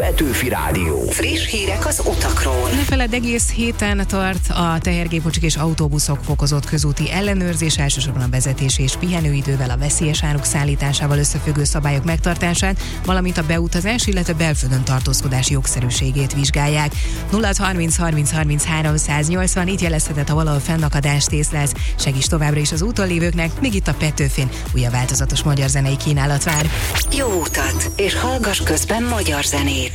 Petőfi Rádió. Friss hírek az utakról. Ne feledd, egész héten tart a tehergépkocsik és autóbuszok fokozott közúti ellenőrzés, elsősorban a vezetés és pihenőidővel, a veszélyes áruk szállításával összefüggő szabályok megtartását, valamint a beutazás, illetve belföldön tartózkodás jogszerűségét vizsgálják. 0630 30 33 180, itt jelezheted, ha valahol fennakadást észlelsz. Segíts továbbra is az úton lévőknek, még itt a Petőfin újabb változatos magyar zenei kínálat vár. Jó utat, és hallgass közben magyar zenét.